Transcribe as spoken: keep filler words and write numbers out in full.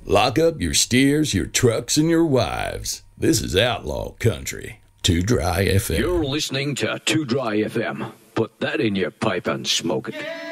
Lock up your steers, your trucks, and your wives. This is outlaw country. Too Dry F M. You're listening to Too Dry F M. Put that in your pipe and smoke it.